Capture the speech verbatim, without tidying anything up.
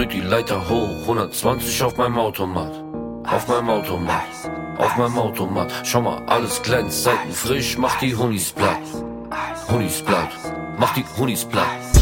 geht die Leiter hoch, hundertzwanzig auf meinem Automat. Auf meinem Automat, auf meinem Automat. Schau mal, alles glänzt, Seiten frisch, mach die Hunis platt. Hunis platt, mach die Hunis platt.